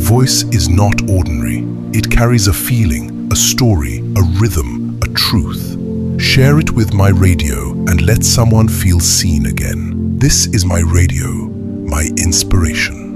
voice is not ordinary. It carries a feeling, a story, a rhythm, a truth. Share it with My Radio and let someone feel seen again. This is My Radio, my inspiration.